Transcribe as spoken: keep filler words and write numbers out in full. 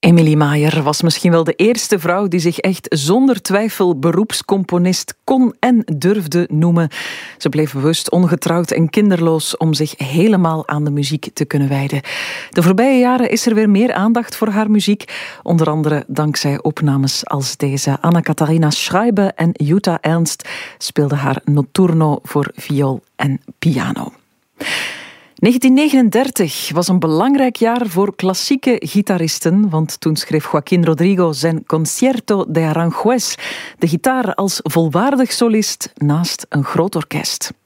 Emilie Maier was misschien wel de eerste vrouw die zich echt zonder twijfel beroepscomponist kon en durfde noemen. Ze bleef bewust ongetrouwd en kinderloos om zich helemaal aan de muziek te kunnen wijden. De voorbije jaren is er weer meer aandacht voor haar muziek, onder andere dankzij opnames als deze. Anna-Katharina Schreiber en Jutta Ernst speelden haar Notturno voor viool en piano. negentien negenendertig was een belangrijk jaar voor klassieke gitaristen, want toen schreef Joaquín Rodrigo zijn Concierto de Aranjuez, de gitaar als volwaardig solist naast een groot orkest.